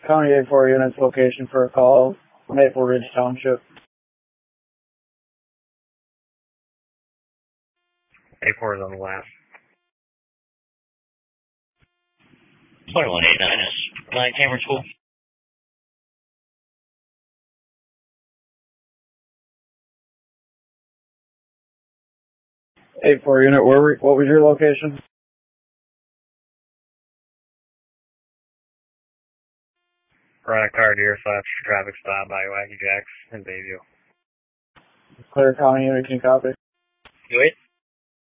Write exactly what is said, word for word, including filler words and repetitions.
County eight four units location for a call, Maple Ridge Township. eight four is on the left. twenty-one eighty-nine is nine Cameron School. eight four unit, where were, what was your location? Run a car deer slash traffic stop by Wacky Jacks in Bayview. Clear County unit, can you copy? You wait.